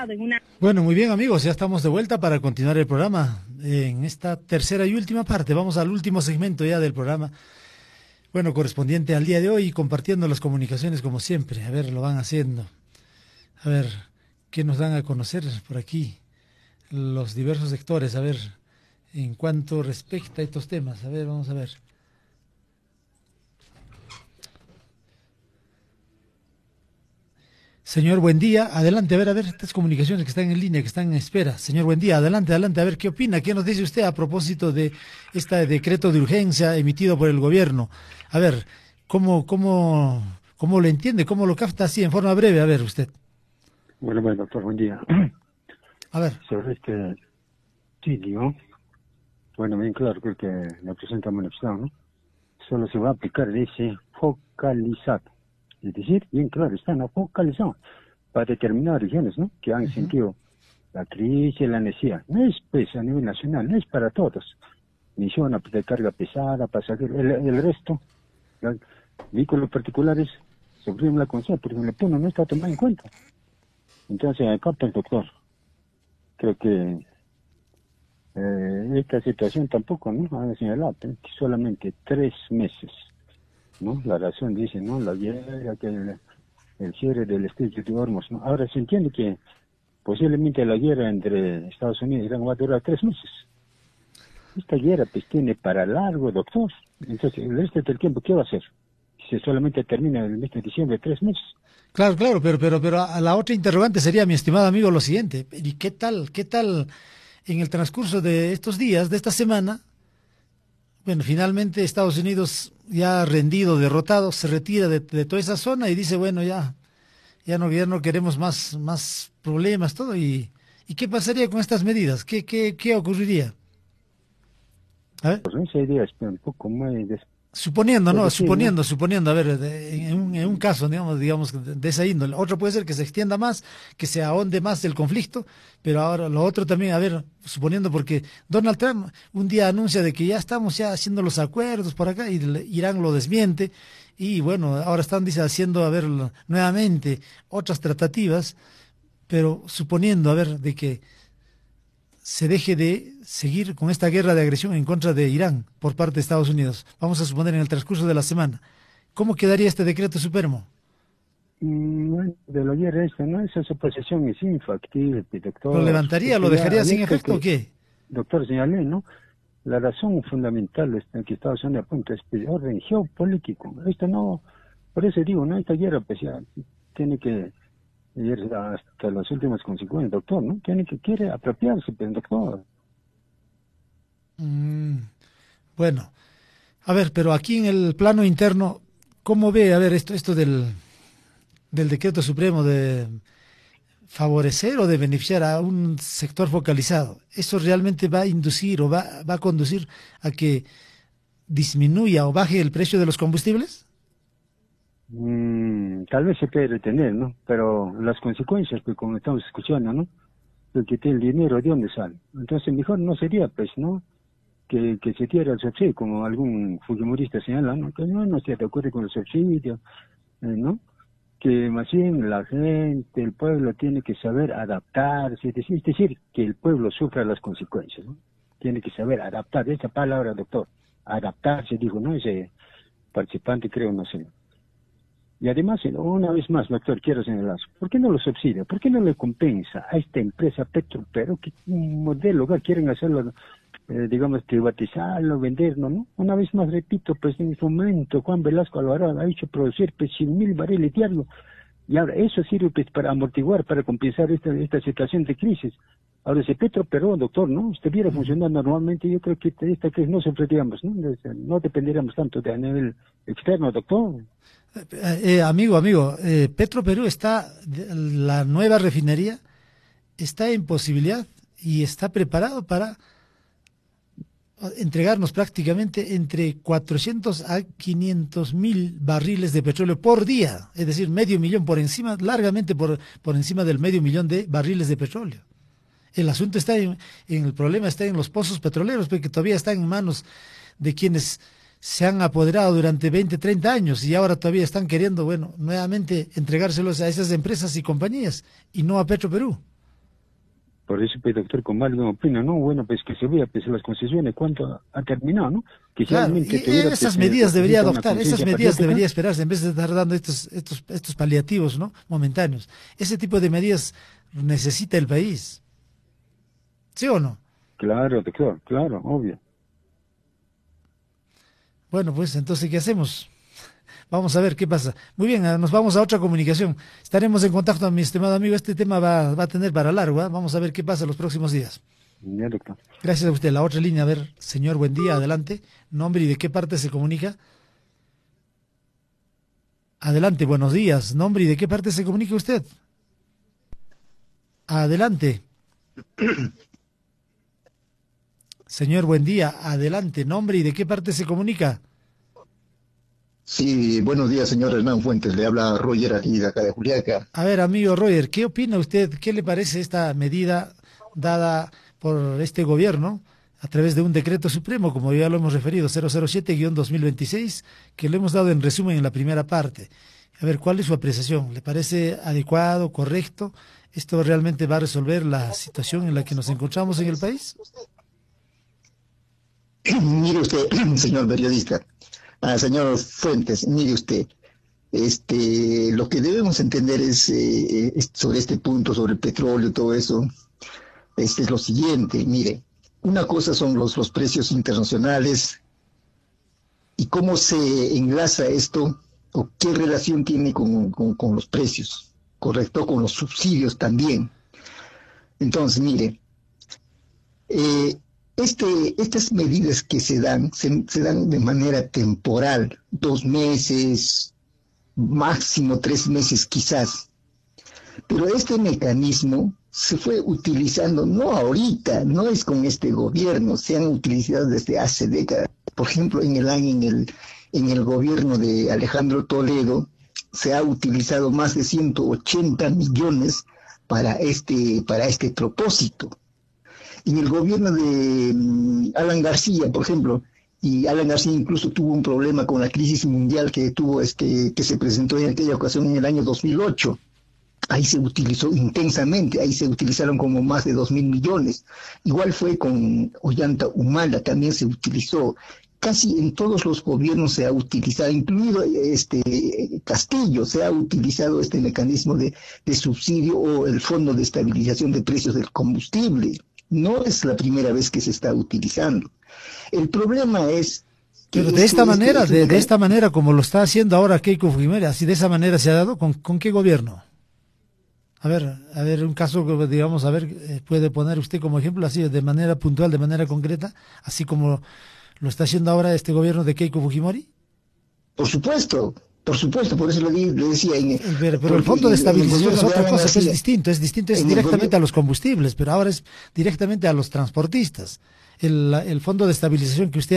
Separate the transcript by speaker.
Speaker 1: pasado en una...
Speaker 2: Bueno, muy bien amigos, ya estamos de vuelta para continuar el programa. En esta tercera y última parte, vamos al último segmento ya del programa. Bueno, correspondiente al día de hoy, compartiendo las comunicaciones como siempre. A ver, lo van haciendo. A ver, ¿qué nos dan a conocer por aquí? Los diversos sectores, a ver, en cuanto respecta a estos temas. A ver, vamos a ver. Señor, buen día. Adelante, a ver, estas comunicaciones que están en línea, que están en espera. Señor, buen día. Adelante, a ver, ¿qué opina? ¿Qué nos dice usted a propósito de este decreto de urgencia emitido por el gobierno? A ver, ¿cómo lo entiende? ¿Cómo lo capta así en forma breve? A ver, usted.
Speaker 3: Bueno, doctor, buen día.
Speaker 2: A ver.
Speaker 3: Sobre este sitio, bueno, bien claro, creo que la presenta manifestado, ¿no? Solo se va a aplicar, dice, focalizado. Es decir, bien claro, están focalizados para determinadas regiones, ¿no? Que han sentido la crisis y la necesidad. No es, pues, a nivel nacional, no es para todos. Ni zona de carga pesada, pasajeros, el resto, los vehículos particulares, sufrieron la consecuencia, porque el Puno no está tomado en cuenta. Entonces, acá, pues, doctor, creo que esta situación tampoco, ¿no? Han señalado que solamente 3 meses, ¿no? La razón dice, ¿no? La guerra, que el cierre del estrecho de Hormuz, ¿no? Ahora se entiende que posiblemente la guerra entre Estados Unidos y Irán va a durar 3 meses. Esta guerra pues tiene para largo, doctor. Entonces, el resto del tiempo, ¿qué va a hacer? Si solamente termina el mes de diciembre, 3 meses.
Speaker 2: Claro, pero a la otra interrogante sería, mi estimado amigo, lo siguiente. ¿Y qué tal en el transcurso de estos días, de esta semana? Bueno, finalmente Estados Unidos ya rendido, derrotado, se retira de toda esa zona y dice, bueno, ya no queremos más problemas, todo. ¿Y qué pasaría con estas medidas? ¿Qué ocurriría? A ver.
Speaker 3: Pues esa idea es un poco muy...
Speaker 2: Suponiendo, ¿no? Suponiendo, a ver, en un caso, digamos, de esa índole. Otro puede ser que se extienda más, que se ahonde más el conflicto, pero ahora lo otro también, a ver, suponiendo, porque Donald Trump un día anuncia de que ya estamos haciendo los acuerdos por acá y Irán lo desmiente, y bueno, ahora están haciendo, a ver, nuevamente otras tratativas, pero suponiendo, a ver, de que se deje de seguir con esta guerra de agresión en contra de Irán por parte de Estados Unidos. Vamos a suponer en el transcurso de la semana. ¿Cómo quedaría este decreto supremo?
Speaker 3: Bueno, de la guerra ¿no? Esa suposición es infactible, doctor.
Speaker 2: ¿Lo levantaría, lo dejaría sin efecto o qué?
Speaker 3: Doctor, señalé, ¿no? La razón fundamental que Estados Unidos apunta es el orden geopolítico. Esto no, por eso digo, ¿no? Esta guerra pues ya tiene que ir hasta las últimas consecuencias, doctor, ¿no? Quiere apropiarse, pero doctor.
Speaker 2: Bueno, a ver, pero aquí en el plano interno, ¿cómo ve, a ver, esto del decreto supremo de favorecer o de beneficiar a un sector focalizado? ¿Eso realmente va a inducir o va a conducir a que disminuya o baje el precio de los combustibles?
Speaker 3: Tal vez se puede retener, ¿no? Pero las consecuencias, pues como estamos escuchando, ¿no? Que el dinero, ¿de dónde sale? Entonces mejor no sería, pues, ¿no? Que se tire el subsidio, como algún fujimorista señala, ¿no? Que no esté de acuerdo con el subsidio, ¿no? Que más bien la gente, el pueblo tiene que saber adaptarse, es decir, que el pueblo sufra las consecuencias, ¿no? Tiene que saber adaptar, esa palabra, doctor, adaptarse, digo, ¿no? Ese participante creo, no sé. Y además, una vez más, doctor, quiero señalar, ¿por qué no lo subsidia? ¿Por qué no le compensa a esta empresa Petroperú que un modelo quieren hacerlo, digamos, privatizarlo, venderlo, ¿no? Una vez más, repito, pues en este momento Juan Velasco Alvarado ha hecho producir pues 100.000 barriles diarios y ahora eso sirve pues para amortiguar, para compensar esta situación de crisis. Ahora, si Petroperú, doctor, ¿no? Estuviera funcionando normalmente, yo creo que esta crisis no sufriríamos, ¿no? No dependeríamos tanto de a nivel externo, doctor.
Speaker 2: Amigo, Petroperú la nueva refinería está en posibilidad y está preparado para entregarnos prácticamente entre 400 a 500.000 barriles de petróleo por día, es decir, medio millón por encima, largamente por encima del medio millón de barriles de petróleo. El asunto está el problema está en los pozos petroleros, porque todavía están en manos de quienes se han apoderado durante 20, 30 años y ahora todavía están queriendo, bueno, nuevamente entregárselos a esas empresas y compañías y no a Petroperú.
Speaker 3: Por eso, pues, doctor, como alguien opina, ¿no? Bueno, pues que se vea, pues, las concesiones, cuánto ha terminado, ¿no? Que
Speaker 2: Claro, y
Speaker 3: tuviera,
Speaker 2: esas
Speaker 3: pues,
Speaker 2: medidas debería
Speaker 3: una
Speaker 2: adoptar, esas
Speaker 3: conciencia
Speaker 2: medidas
Speaker 3: patriótica.
Speaker 2: debería esperarse en vez de estar dando estos paliativos, ¿no? Momentáneos. Ese tipo de medidas necesita el país. ¿Sí o no?
Speaker 3: Claro, doctor, claro, obvio.
Speaker 2: Bueno, pues entonces, ¿qué hacemos? Vamos a ver qué pasa. Muy bien, nos vamos a otra comunicación. Estaremos en contacto, mi estimado amigo. Este tema va a tener para largo, ¿eh? Vamos a ver qué pasa los próximos días.
Speaker 3: Ya, doctor.
Speaker 2: Gracias a usted. La otra línea, a ver, señor, buen día, adelante. Nombre y de qué parte se comunica. Adelante, buenos días. Nombre y de qué parte se comunica usted. Adelante. Señor, buen día, adelante. Nombre y de qué parte se comunica.
Speaker 1: Sí, buenos días, señor Hernán Fuentes. Le habla Roger aquí de acá de Juliaca.
Speaker 2: A ver, amigo Roger, ¿qué opina usted? ¿Qué le parece esta medida dada por este gobierno a través de un decreto supremo, como ya lo hemos referido, 007-2026, que lo hemos dado en resumen en la primera parte? A ver, ¿cuál es su apreciación? ¿Le parece adecuado, correcto? ¿Esto realmente va a resolver la situación en la que nos encontramos en el país?
Speaker 1: Mire usted, señor periodista, señor Fuentes, mire usted, lo que debemos entender es sobre este punto, sobre el petróleo y todo eso, es lo siguiente. Mire, una cosa son los precios internacionales y cómo se enlaza esto o qué relación tiene con los precios, ¿correcto? Con los subsidios también. Entonces, mire, estas medidas que se dan de manera temporal, 2 meses, máximo 3 meses quizás. Pero este mecanismo se fue utilizando, no ahorita, no es con este gobierno, se han utilizado desde hace décadas. Por ejemplo, en el gobierno de Alejandro Toledo se ha utilizado más de 180 millones para este propósito. En el gobierno de Alan García, por ejemplo, y Alan García incluso tuvo un problema con la crisis mundial que se presentó en aquella ocasión en el año 2008. Ahí se utilizó intensamente, ahí se utilizaron como más de 2.000 millones. Igual fue con Ollanta Humala, también se utilizó. Casi en todos los gobiernos se ha utilizado, incluido Castillo, se ha utilizado este mecanismo de subsidio o el Fondo de Estabilización de Precios del Combustible. No es la primera vez que se está utilizando. El problema es...
Speaker 2: Pero de esta manera, de esta manera, como lo está haciendo ahora Keiko Fujimori, así de esa manera se ha dado, ¿con qué gobierno? A ver, un caso que, digamos, puede poner usted como ejemplo, así, de manera puntual, de manera concreta, así como lo está haciendo ahora este gobierno de Keiko Fujimori.
Speaker 1: Por supuesto, por eso le decía...
Speaker 2: Pero el Fondo de Estabilización es otra cosa, es distinto, es directamente a los combustibles, pero ahora es directamente a los transportistas. El Fondo de Estabilización que usted